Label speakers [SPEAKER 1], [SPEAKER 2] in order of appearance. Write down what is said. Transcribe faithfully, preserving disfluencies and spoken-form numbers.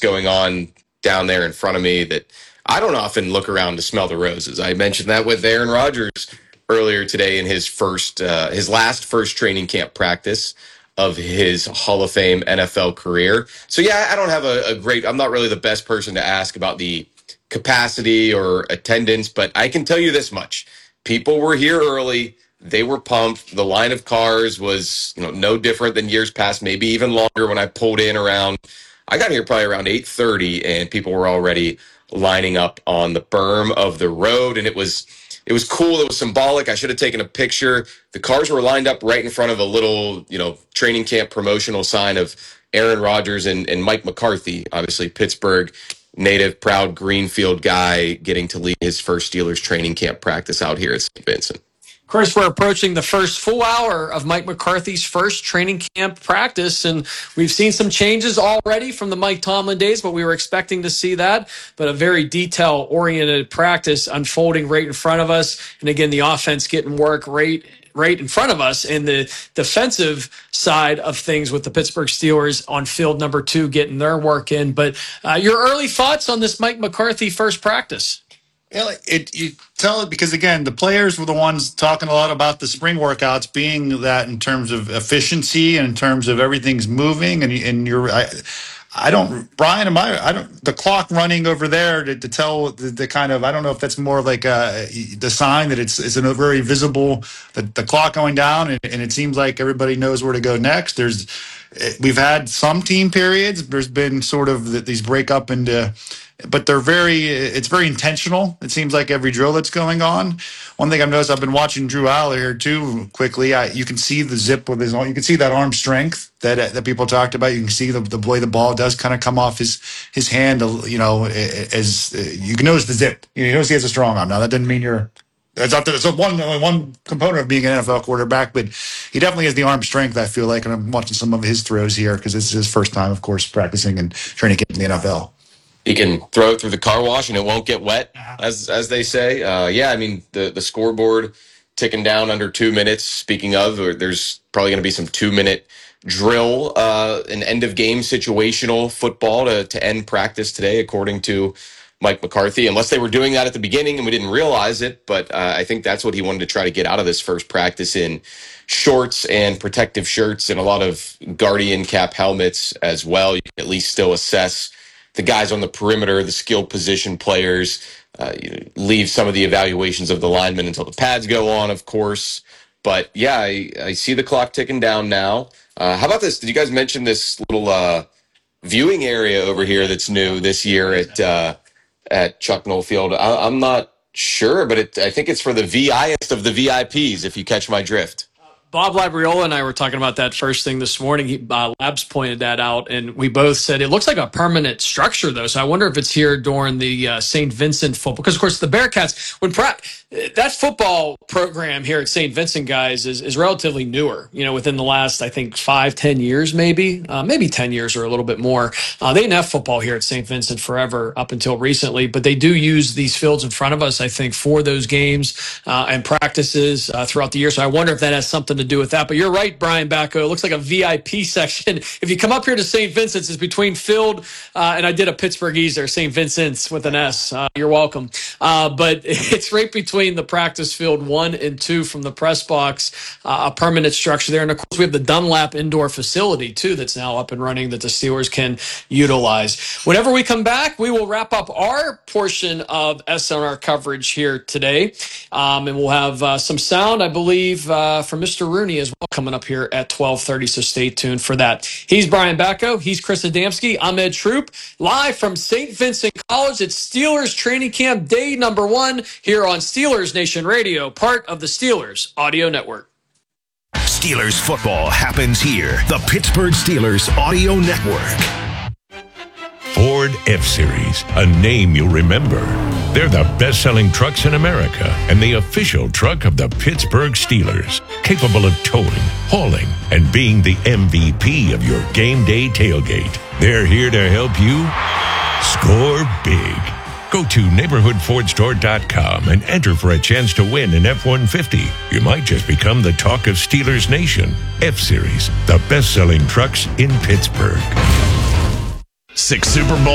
[SPEAKER 1] going on down there in front of me that I don't often look around to smell the roses. I mentioned that with Aaron Rodgers earlier today in his first, uh, his last first training camp practice of his Hall of Fame N F L career. So yeah, I don't have a, a great, I'm not really the best person to ask about the capacity or attendance, but I can tell you this much. People were here early. They were pumped. The line of cars was, you know, no different than years past, maybe even longer when I pulled in around, I got here probably around eight thirty and people were already lining up on the berm of the road. And it was, it was cool. It was symbolic. I should have taken a picture. The cars were lined up right in front of a little, you know, training camp promotional sign of Aaron Rodgers and, and Mike McCarthy, obviously Pittsburgh native, proud Greenfield guy getting to lead his first Steelers training camp practice out here at Saint Vincent.
[SPEAKER 2] Of course, we're approaching the first full hour of Mike McCarthy's first training camp practice, and we've seen some changes already from the Mike Tomlin days, but we were expecting to see that. But a very detail-oriented practice unfolding right in front of us, and again, the offense getting work right right in front of us, and the defensive side of things with the Pittsburgh Steelers on field number two getting their work in. But uh, your early thoughts on this Mike McCarthy first practice?
[SPEAKER 3] Yeah, it you tell it because again, the players were the ones talking a lot about the spring workouts being that in terms of efficiency and in terms of everything's moving and and you're I, I don't Brian am I I don't the clock running over there to, to tell the, the kind of I don't know if that's more like a, the sign that it's it's a very visible the, the clock going down and, and it seems like everybody knows where to go next. There's we've had some team periods. There's been sort of these break up into. But they're very, it's very intentional. It seems like every drill that's going on. One thing I've noticed, I've been watching Drew Aller here too quickly. I, you can see the zip with his, you can see that arm strength that that people talked about. You can see the, the way the ball does kind of come off his his hand, you know, as you can notice the zip. You notice he has a strong arm. Now, that doesn't mean you're, that's not that's one, one component of being an N F L quarterback, but he definitely has the arm strength, I feel like. And I'm watching some of his throws here because this is his first time, of course, practicing and training camp in the N F L.
[SPEAKER 1] He can throw it through the car wash and it won't get wet, as as they say. Uh, yeah, I mean, the, the scoreboard ticking down under two minutes. Speaking of, there's probably going to be some two-minute drill, uh, an end-of-game situational football to, to end practice today, according to Mike McCarthy, unless they were doing that at the beginning and we didn't realize it. But uh, I think that's what he wanted to try to get out of this first practice in shorts and protective shirts and a lot of Guardian cap helmets as well. You can at least still assess the guys on the perimeter, the skilled position players, uh, you know, leave some of the evaluations of the linemen until the pads go on, of course. But yeah, I, I see the clock ticking down now. Uh, how about this? Did you guys mention this little uh, viewing area over here that's new this year at uh, at Chuck Noll Field? I, I'm not sure, but it, I think it's for the V I-est of the V I Ps, if you catch my drift.
[SPEAKER 2] Bob Labriola and I were talking about that first thing this morning. He, uh, Labs pointed that out, and we both said it looks like a permanent structure, though. So I wonder if it's here during the uh, Saint Vincent football. Because, of course, the Bearcats, when pra- that football program here at Saint Vincent, guys, is, is relatively newer. You know, within the last, I think, five, ten years, maybe, uh, maybe ten years or a little bit more. Uh, they didn't have football here at Saint Vincent forever up until recently, but they do use these fields in front of us, I think, for those games uh, and practices uh, throughout the year. So I wonder if that has something to do with that. But you're right, Brian Bacco. It looks like a V I P section. If you come up here to Saint Vincent's, it's between Field uh, and I did a Pittsburghese there, Saint Vincent's with an S. Uh, you're welcome. Uh, but it's right between the practice field one and two from the press box, uh, a permanent structure there. And, of course, we have the Dunlap indoor facility, too, that's now up and running that the Steelers can utilize. Whenever we come back, we will wrap up our portion of S N R coverage here today. Um, and we'll have uh, some sound, I believe, uh, from Mister Rooney as well coming up here at twelve thirty, so stay tuned for that. He's Brian Bacco. He's Chris Adamski. I'm Ed Troop, live from Saint Vincent College. It's Steelers training camp day number one here on Steelers Nation Radio, part of the Steelers Audio Network.
[SPEAKER 4] Steelers football happens here. The Pittsburgh Steelers Audio Network. Ford F-Series, a name you'll remember. They're the best-selling trucks in America and the official truck of the Pittsburgh Steelers, capable of towing, hauling, and being the M V P of your game day tailgate. They're here to help you score big. Go to neighborhood ford store dot com and enter for a chance to win an F one fifty. You might just become the talk of Steelers Nation. F-Series, the best-selling trucks in Pittsburgh.
[SPEAKER 5] Six Super Bowl